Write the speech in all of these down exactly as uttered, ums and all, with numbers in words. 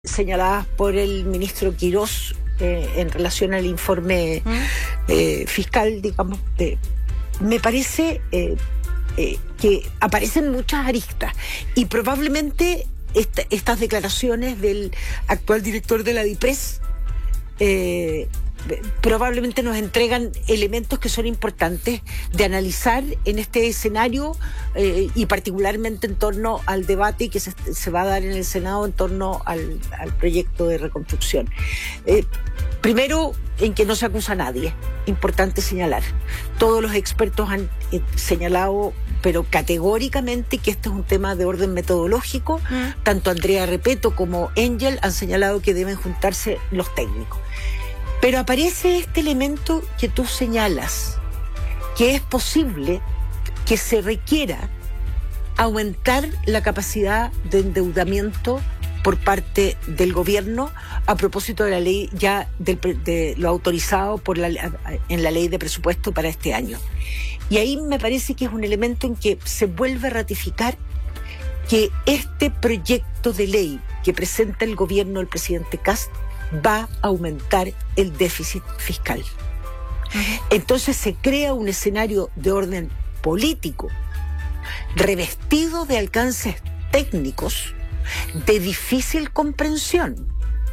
señaladas por el ministro Quirós eh, en relación al informe eh, fiscal, digamos, de, me parece eh, eh, que aparecen muchas aristas y probablemente esta, estas declaraciones del actual director de la DIPRES eh, probablemente nos entregan elementos que son importantes de analizar en este escenario eh, y particularmente en torno al debate que se, se va a dar en el Senado en torno al, al proyecto de reconstrucción. Eh, primero, en que no se acusa a nadie, importante señalar. Todos los expertos han eh, señalado, pero categóricamente, que este es un tema de orden metodológico. Mm. Tanto Andrea Repeto como Engel han señalado que deben juntarse los técnicos. Pero aparece este elemento que tú señalas, que es posible que se requiera aumentar la capacidad de endeudamiento por parte del gobierno a propósito de la ley ya del, de lo autorizado por la, en la ley de presupuesto para este año. Y ahí me parece que es un elemento en que se vuelve a ratificar que este proyecto de ley que presenta el gobierno del presidente Kast va a aumentar el déficit fiscal. Uh-huh. Entonces se crea un escenario de orden político revestido de alcances técnicos de difícil comprensión,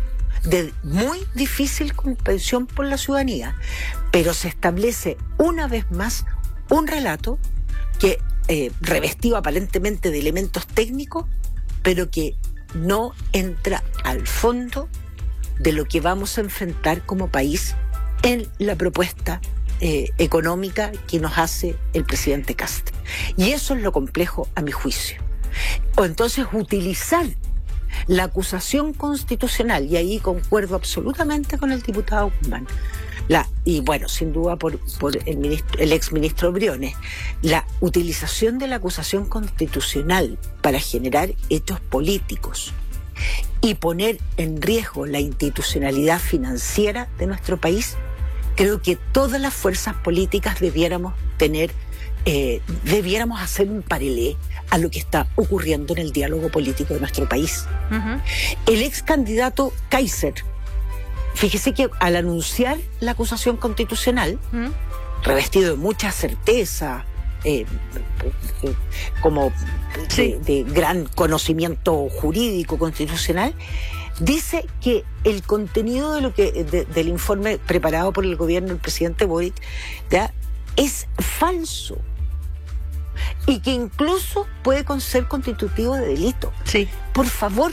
de muy difícil comprensión por la ciudadanía, pero se establece una vez más un relato que eh, revestido aparentemente de elementos técnicos, pero que no entra al fondo de lo que vamos a enfrentar como país en la propuesta eh, económica que nos hace el presidente Kast. Y eso es lo complejo a mi juicio. O entonces utilizar la acusación constitucional, y ahí concuerdo absolutamente con el diputado Guzmán, la, y bueno, sin duda por, por el, ministro, el exministro Briones, la utilización de la acusación constitucional para generar hechos políticos y poner en riesgo la institucionalidad financiera de nuestro país, creo que todas las fuerzas políticas debiéramos tener, eh, debiéramos hacer un paralelo a lo que está ocurriendo en el diálogo político de nuestro país. Uh-huh. El ex candidato Kaiser, fíjese que al anunciar la acusación constitucional, uh-huh, revestido de mucha certeza, Eh, eh, como sí, de, de gran conocimiento jurídico constitucional, dice que el contenido de lo que de, del informe preparado por el gobierno del presidente Boric ¿ya? es falso y que incluso puede ser constitutivo de delito. Sí. Por favor,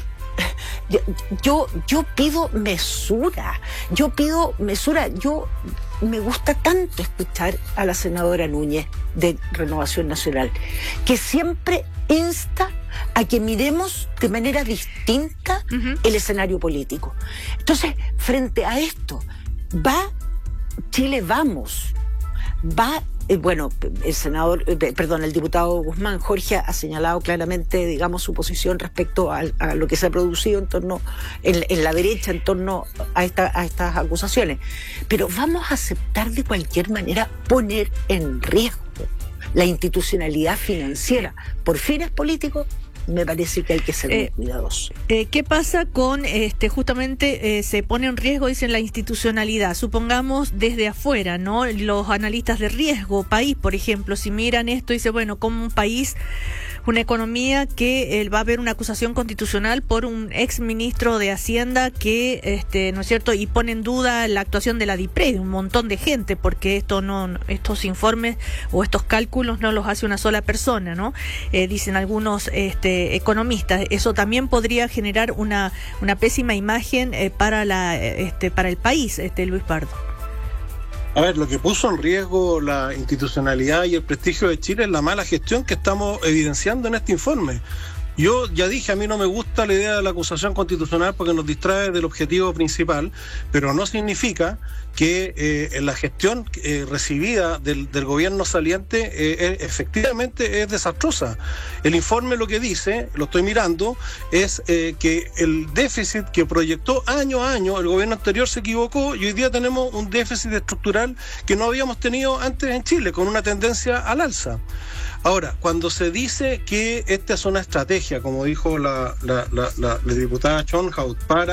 yo yo pido mesura, yo pido mesura, yo me gusta tanto escuchar a la senadora Núñez de Renovación Nacional, que siempre insta a que miremos de manera distinta uh-huh. el escenario político. Entonces, frente a esto, va Chile Vamos, va Eh, bueno, el senador, eh, perdón, el diputado Guzmán, Jorge, ha señalado claramente, digamos, su posición respecto a, a lo que se ha producido en torno, en, en la derecha, en torno a, esta, a estas acusaciones. Pero vamos a aceptar de cualquier manera poner en riesgo la institucionalidad financiera por fines políticos. Me parece que hay que ser eh, muy cuidadosos. Eh, ¿Qué pasa con, este, justamente, eh, se pone en riesgo, dicen, la institucionalidad? Supongamos desde afuera, ¿no? Los analistas de riesgo, país, por ejemplo, si miran esto, dice, bueno, como un país, una economía que eh, va a haber una acusación constitucional por un ex ministro de Hacienda que, este, ¿no es cierto?, y pone en duda la actuación de la DIPRES, de un montón de gente, porque esto no, estos informes o estos cálculos no los hace una sola persona, ¿no? Eh, dicen algunos, este, economistas. Eso también podría generar una una pésima imagen eh, para la este para el país, este Luis Pardo. A ver, lo que puso en riesgo la institucionalidad y el prestigio de Chile es la mala gestión que estamos evidenciando en este informe. Yo ya dije, a mí no me gusta la idea de la acusación constitucional porque nos distrae del objetivo principal, pero no significa que eh, la gestión eh, recibida del, del gobierno saliente eh, efectivamente es desastrosa. El informe lo que dice, lo estoy mirando, es eh, que el déficit que proyectó año a año el gobierno anterior se equivocó y hoy día tenemos un déficit estructural que no habíamos tenido antes en Chile, con una tendencia al alza. Ahora, cuando se dice que esta es una estrategia, como dijo la, la, la, la, la diputada Schönhaus, para